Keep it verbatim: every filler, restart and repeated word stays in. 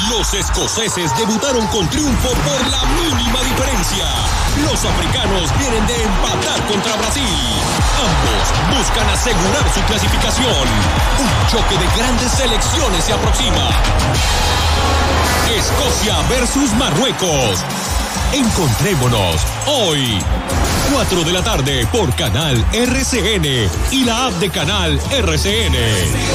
Los escoceses debutaron con triunfo por la mínima diferencia. Los africanos vienen de empatar contra Brasil. Ambos buscan asegurar su clasificación. Un choque de grandes selecciones se aproxima. Escocia versus Marruecos. Encontrémonos hoy, cuatro de la tarde por Canal R C N y la app de Canal R C N.